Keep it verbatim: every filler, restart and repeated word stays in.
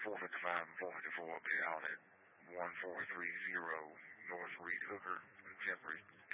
four fifty-five and four fifty-four, be out at one four three zero North Reed Hooker, Jeffrey.